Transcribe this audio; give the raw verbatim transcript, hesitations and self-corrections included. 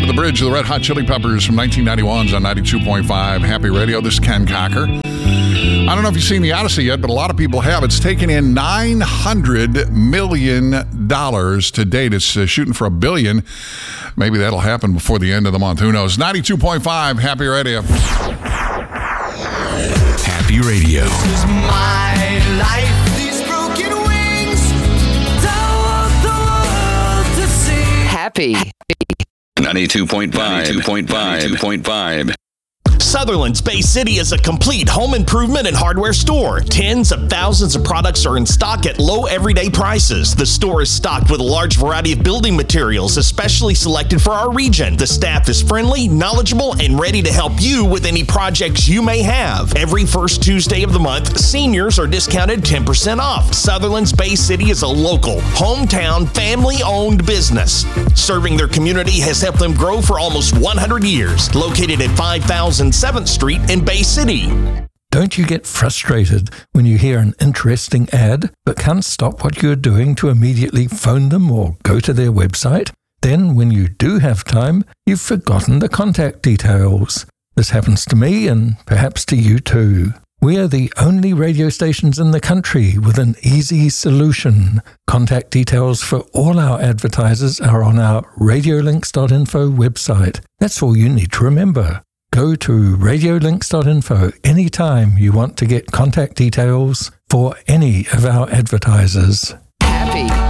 Under the Bridge of the Red Hot Chili Peppers from nineteen ninety-one's on ninety-two point five Happy Radio. This is Ken Cocker. I don't know if you've seen the Odyssey yet, but a lot of people have. It's taken in nine hundred million dollars to date. It's uh, shooting for a billion. Maybe that'll happen before the end of the month. Who knows? ninety-two point five Happy Radio. Happy Radio. This is my life. These broken wings. Don't want the world to see. Happy. ninety-two point five. ninety-two point five. ninety-two point five. Sutherland's Bay City is a complete home improvement and hardware store. Tens of thousands of products are in stock at low everyday prices. The store is stocked with a large variety of building materials, especially selected for our region. The staff is friendly, knowledgeable, and ready to help you with any projects you may have. Every first Tuesday of the month, seniors are discounted ten percent off. Sutherland's Bay City is a local, hometown, family-owned business. Serving their community has helped them grow for almost one hundred years. Located at five thousand seventh Street in Bay City. Don't you get frustrated when you hear an interesting ad but can't stop what you're doing to immediately phone them or go to their website? Then, when you do have time, you've forgotten the contact details. This happens to me and perhaps to you too. We are the only radio stations in the country with an easy solution. Contact details for all our advertisers are on our radiolinks dot info website. That's all you need to remember. Go to radiolinks dot info anytime you want to get contact details for any of our advertisers.